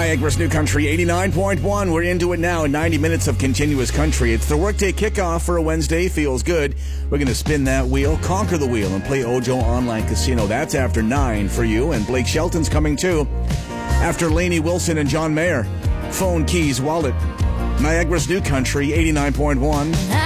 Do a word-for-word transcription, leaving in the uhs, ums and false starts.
Niagara's New Country eighty-nine point one. We're into it now in ninety minutes of continuous country. It's the workday kickoff for a Wednesday. Feels good. We're going to spin that wheel, conquer the wheel, and play Ojo Online Casino. That's after nine for you. And Blake Shelton's coming too. After Lainey Wilson and John Mayer. Phone, keys, wallet. Niagara's New Country eighty-nine point one.